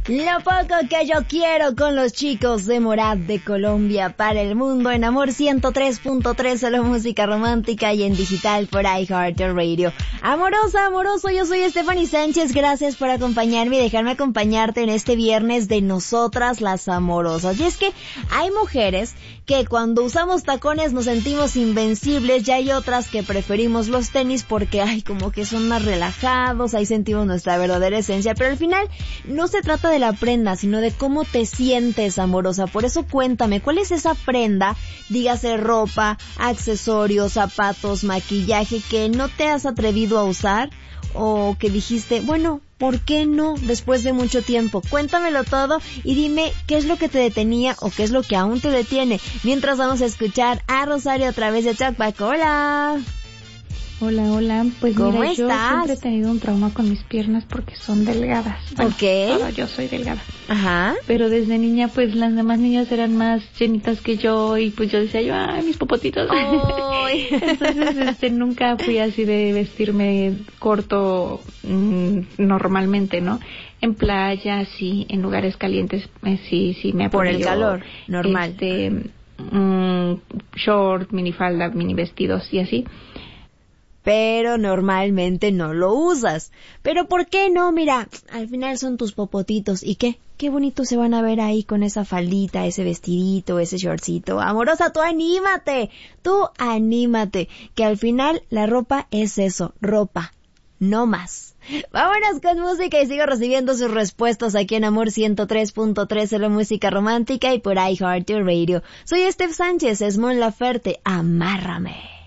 Lo poco que yo quiero con los chicos de Morat de Colombia para el mundo en Amor 103.3, solo música romántica y en digital por iHeartRadio. Amorosa, amoroso, yo soy Stephanie Sánchez, gracias por acompañarme y dejarme acompañarte en este viernes de Nosotras las Amorosas. Y es que hay mujeres que cuando usamos tacones nos sentimos invencibles y hay otras que preferimos los tenis porque, como que son más relajados, ahí sentimos nuestra verdadera esencia, pero al final no se trata de la prenda, sino de cómo te sientes, amorosa. Por eso cuéntame, ¿cuál es esa prenda, dígase ropa, accesorios, zapatos, maquillaje, que no te has atrevido a usar o que dijiste, bueno, ¿por qué no? Después de mucho tiempo. Cuéntamelo todo y dime qué es lo que te detenía o qué es lo que aún te detiene. Mientras vamos a escuchar a Rosario a través de Talkback. ¡Hola! Hola, pues ¿Cómo mira, estás? yo siempre he tenido un trauma con mis piernas porque son delgadas. Bueno, Ok. yo soy delgada. Ajá. Pero desde niña, pues las demás niñas eran más llenitas que yo y pues yo decía, ay, mis popotitos. ¡Ay! Entonces, nunca fui así de vestirme corto normalmente, ¿no? En playa, sí, en lugares calientes, sí me Por apoyo. el calor, normal. Short, minifalda, mini vestidos y así. Pero normalmente no lo usas. ¿Pero por qué no? Mira, al final son tus popotitos. ¿Y qué? Qué bonito se van a ver ahí con esa faldita, ese vestidito, ese shortcito. Amorosa, tú anímate, que al final la ropa es eso, ropa, no más. Vámonos con música y sigo recibiendo sus respuestas aquí en Amor 103.3, solo música romántica y por iHeartRadio. Soy Steph Sánchez, es Mon Laferte, amárrame.